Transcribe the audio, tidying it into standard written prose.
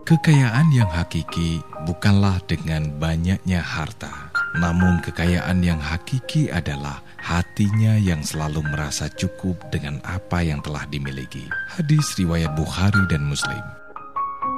Kekayaan yang hakiki bukanlah dengan banyaknya harta, namun kekayaan yang hakiki adalah hatinya yang selalu merasa cukup dengan apa yang telah dimiliki. Hadis riwayat Bukhari dan Muslim.